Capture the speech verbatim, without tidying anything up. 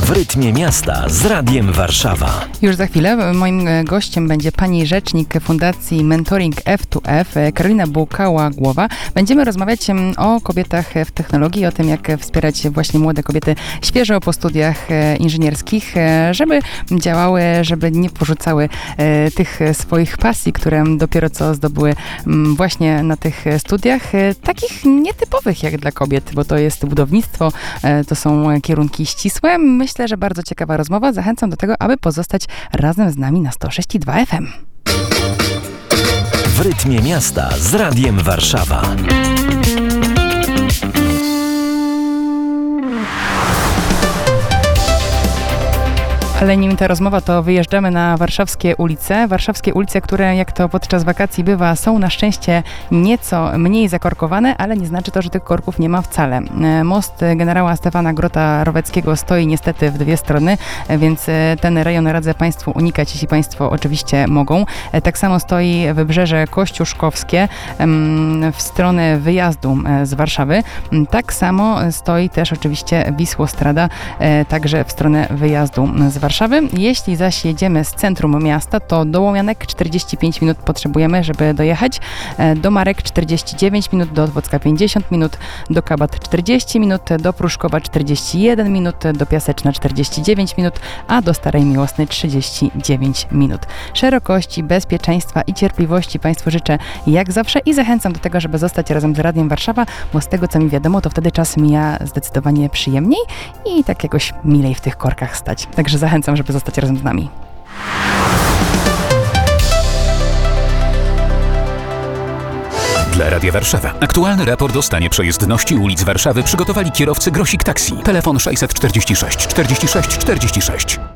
W rytmie miasta z Radiem Warszawa. Już za chwilę moim gościem będzie pani rzecznik Fundacji Mentoring F to F, Karolina Bułkała-Głowa. Będziemy rozmawiać o kobietach w technologii, o tym, jak wspierać właśnie młode kobiety świeżo po studiach inżynierskich, żeby działały, żeby nie porzucały tych swoich pasji, które dopiero co zdobyły właśnie na tych studiach, takich nietypowych jak dla kobiet, bo to jest budownictwo, to są kierunki ścisłe. Myślę, że bardzo ciekawa rozmowa. Zachęcam do tego, aby pozostać razem z nami na sto sześć i dwa F M. W rytmie miasta z Radiem Warszawa. Ale nim ta rozmowa, to wyjeżdżamy na warszawskie ulice. Warszawskie ulice, które jak to podczas wakacji bywa, są na szczęście nieco mniej zakorkowane, ale nie znaczy to, że tych korków nie ma wcale. Most generała Stefana Grota-Roweckiego stoi niestety w dwie strony, więc ten rejon radzę Państwu unikać, jeśli Państwo oczywiście mogą. Tak samo stoi Wybrzeże Kościuszkowskie w stronę wyjazdu z Warszawy. Tak samo stoi też oczywiście Wisłostrada, także w stronę wyjazdu z Warszawy. Warszawy. Jeśli zaś jedziemy z centrum miasta, to do Łomianek czterdzieści pięć minut potrzebujemy, żeby dojechać. Do Marek czterdzieści dziewięć minut, do Otwocka pięćdziesiąt minut, do Kabat czterdzieści minut, do Pruszkowa czterdzieści jeden minut, do Piaseczna czterdzieści dziewięć minut, a do Starej Miłosnej trzydzieści dziewięć minut. Szerokości, bezpieczeństwa i cierpliwości Państwu życzę jak zawsze i zachęcam do tego, żeby zostać razem z Radiem Warszawa, bo z tego co mi wiadomo, to wtedy czas mija zdecydowanie przyjemniej i tak jakoś milej w tych korkach stać. Także zachęcam Zachęcam, żeby zostać razem z nami. Dla Radia Warszawa. Aktualny raport o stanie przejezdności ulic Warszawy przygotowali kierowcy Grosik Taxi. Telefon sześćset czterdzieści sześć czterdzieści sześć czterdzieści sześć.